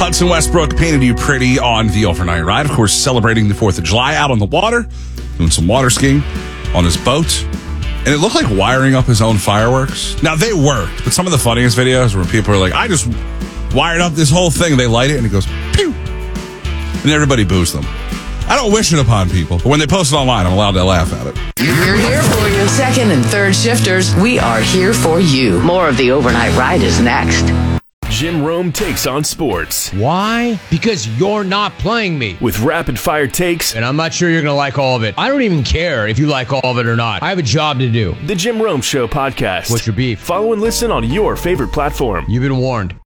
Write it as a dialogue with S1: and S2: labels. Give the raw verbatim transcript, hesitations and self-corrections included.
S1: Hudson Westbrook painted you pretty on the overnight ride. Of course, celebrating the fourth of July out on the water, doing some water skiing on his boat. And it looked like wiring up his own fireworks. Now, they worked, but some of the funniest videos where people are like, I just wired up this whole thing. They light it, and it goes, pew! And everybody boos them. I don't wish it upon people, but when they post it online, I'm allowed to laugh at it.
S2: We're here for you. Second and third shifters, we are here for you. More of the overnight ride is next.
S3: Jim Rome takes on sports.
S4: Why? Because you're not playing me.
S3: With rapid-fire takes.
S4: And I'm not sure you're going to like all of it. I don't even care if you like all of it or not. I have a job to do.
S3: The Jim Rome Show podcast.
S4: What's your beef?
S3: Follow and listen on your favorite platform.
S4: You've been warned.